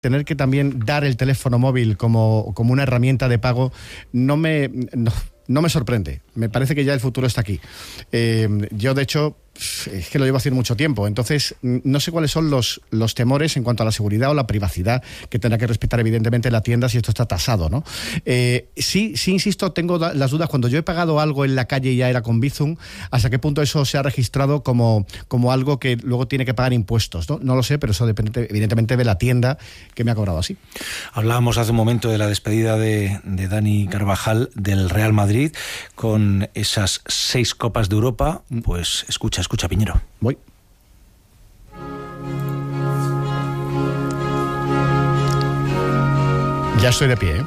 tener que también dar el teléfono móvil como una herramienta de pago no me sorprende. Me parece que ya el futuro está aquí. Yo, de hecho, es que lo llevo haciendo mucho tiempo, entonces no sé cuáles son los temores en cuanto a la seguridad o la privacidad que tendrá que respetar evidentemente la tienda si esto está tasado, ¿no? Sí, insisto, tengo las dudas. Cuando yo he pagado algo en la calle y ya era con Bizum, ¿hasta qué punto eso se ha registrado como algo que luego tiene que pagar impuestos? No lo sé, pero eso depende evidentemente de la tienda que me ha cobrado así. Hablábamos hace un momento de la despedida de Dani Carvajal del Real Madrid con esas 6 Copas de Europa. Pues escucha, Piñero. Voy. Ya estoy de pie, ¿eh?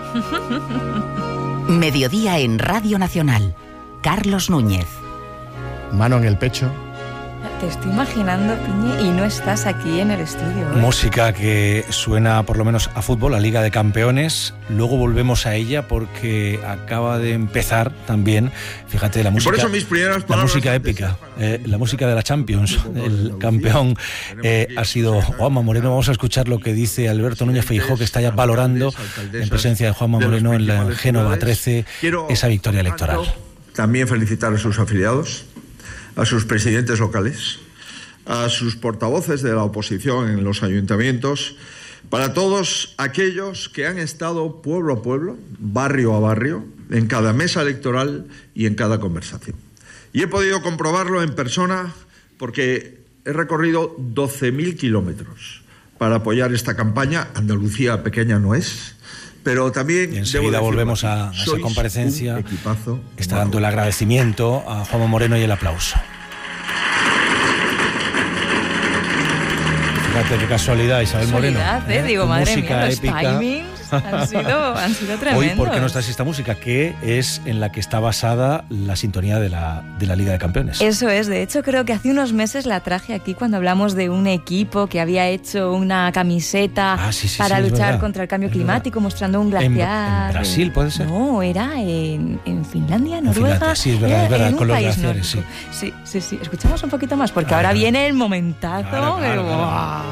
Mediodía en Radio Nacional. Carlos Núñez. Mano en el pecho. Te estoy imaginando, Piñe, y no estás aquí en el estudio, ¿eh? Música que suena por lo menos a fútbol, a Liga de Campeones. Luego volvemos a ella porque acaba de empezar también, fíjate, la música, por eso mis primeras palabras, la música épica, la música de la Champions. El campeón ha sido Juanma Moreno. Vamos a escuchar lo que dice Alberto Núñez Feijóo, que está ya valorando, en presencia de Juanma Moreno en la Génova 13, esa victoria electoral. También felicitar a sus afiliados, a sus presidentes locales, a sus portavoces de la oposición en los ayuntamientos, para todos aquellos que han estado pueblo a pueblo, barrio a barrio, en cada mesa electoral y en cada conversación. Y he podido comprobarlo en persona porque he recorrido 12.000 kilómetros para apoyar esta campaña. Andalucía pequeña no es, pero también... Y enseguida volvemos a esa comparecencia. Está dando el agradecimiento a Juanma Moreno y el aplauso. Fíjate qué casualidad, Isabel Moreno. Digo, madre mía, los épica. Timings han sido tremendos. Hoy, ¿por qué no está esta música? Que es en la que está basada la sintonía de la Liga de Campeones. Eso es, de hecho creo que hace unos meses la traje aquí cuando hablamos de un equipo que había hecho una camiseta para luchar contra el cambio climático, mostrando un glaciar. ¿En Brasil puede ser? No, era en Finlandia, Noruega. Sí, es verdad, con los glaciares, sí. Sí, escuchamos un poquito más porque ahora viene el momentazo.